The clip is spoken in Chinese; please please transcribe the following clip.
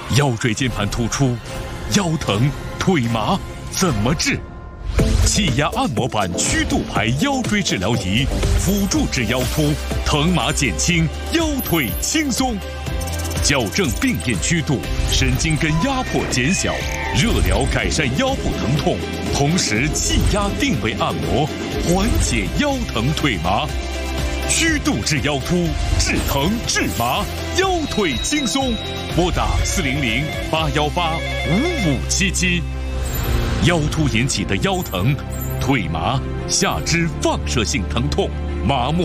腰椎间盘突出、腰疼、腿麻怎么治？气压按摩板曲度牌腰椎治疗仪，辅助治腰突，疼麻减轻，腰腿轻松。矫正病变曲度，神经根压迫减小，热疗改善腰部疼痛，同时气压定位按摩，缓解腰疼腿麻。曲度治腰突，治疼治麻，腰腿轻松。拨打400-818-5577。腰突引起的腰疼、腿麻、下肢放射性疼痛、麻木、